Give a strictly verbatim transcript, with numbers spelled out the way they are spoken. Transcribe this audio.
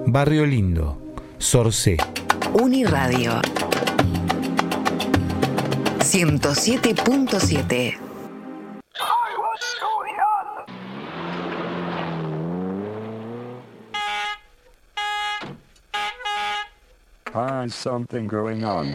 Barrio Lindo, Sorcé. Uniradio ciento siete punto siete. There's something going on.